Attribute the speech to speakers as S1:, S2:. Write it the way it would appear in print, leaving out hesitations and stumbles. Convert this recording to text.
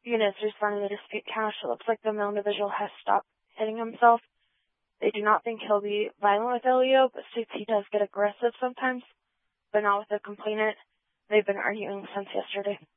S1: Units responding to the dispute cache. It looks like the male individual has stopped hitting himself. They do not think he'll be violent with Elio, but states he does get aggressive sometimes, but not with the complainant. They've been arguing since yesterday.